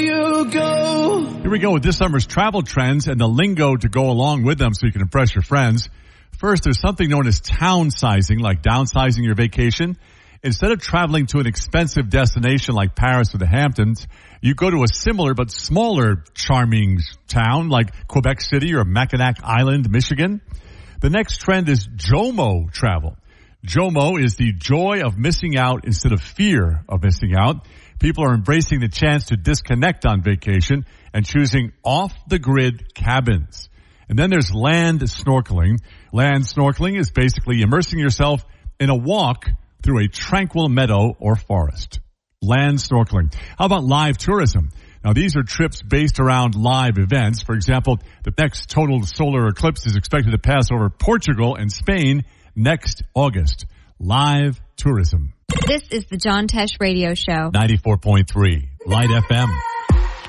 you go. Here we go with this summer's travel trends and the lingo to go along with them so you can impress your friends. First, there's something known as town sizing, like downsizing your vacation. Instead of traveling to an expensive destination like Paris or the Hamptons, you go to a similar but smaller charming town like Quebec City or Mackinac Island, Michigan. The next trend is JOMO travel. JOMO is the joy of missing out instead of fear of missing out. People are embracing the chance to disconnect on vacation and choosing off-the-grid cabins. And then there's land snorkeling. Land snorkeling is basically immersing yourself in a walk through a tranquil meadow or forest. Land snorkeling. How about live tourism? Now, these are trips based around live events. For example, the next total solar eclipse is expected to pass over Portugal and Spain next August. Live tourism. This is the John Tesh Radio Show. 94.3 Light FM.